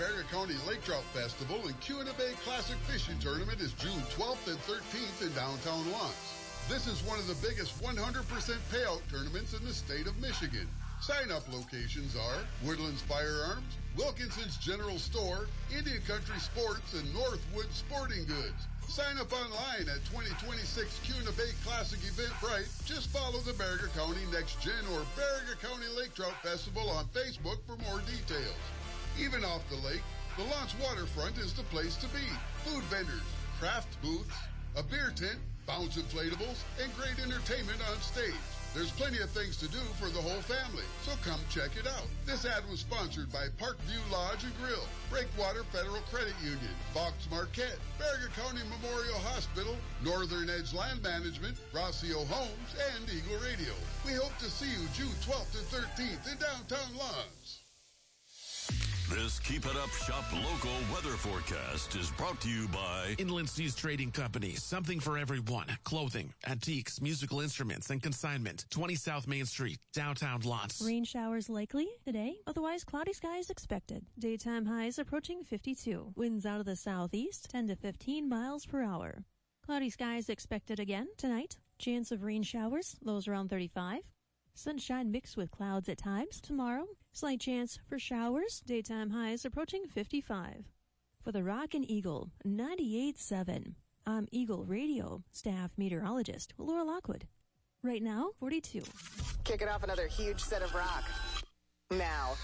Barrier County Lake Trout Festival and Kuna Bay Classic Fishing Tournament is June 12th and 13th in downtown Lawrence. This is one of the biggest 100% payout tournaments in the state of Michigan. Sign-up locations are Woodlands Firearms, Wilkinson's General Store, Indian Country Sports, and Northwood Sporting Goods. Sign up online at 2026 Kuna Bay Classic Eventbrite. Just follow the Barrier County Next Gen or Barrier County Lake Trout Festival on Facebook for more details. Even off the lake, the Lawrence waterfront is the place to be. Food vendors, craft booths, a beer tent, bounce inflatables, and great entertainment on stage. There's plenty of things to do for the whole family, so come check it out. This ad was sponsored by Parkview Lodge and Grill, Breakwater Federal Credit Union, Fox Marquette, Barrier County Memorial Hospital, Northern Edge Land Management, Rossio Homes, and Eagle Radio. We hope to see you June 12th and 13th in downtown Lawrence. This Keep It Up Shop local weather forecast is brought to you by Inland Seas Trading Company. Something for everyone. Clothing, antiques, musical instruments, and consignment. 20 South Main Street, downtown Lawrence. Rain showers likely today. Otherwise, cloudy skies expected. Daytime highs approaching 52. Winds out of the southeast, 10 to 15 miles per hour. Cloudy skies expected again tonight. Chance of rain showers, lows around 35. Sunshine mixed with clouds at times tomorrow. Slight chance for showers. Daytime highs approaching 55. For the Rock and Eagle, 98.7. I'm Eagle Radio staff meteorologist Laura Lockwood. Right now, 42. Kicking off another huge set of rock. Now.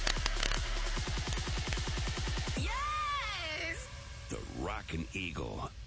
Yes! the Rock and Eagle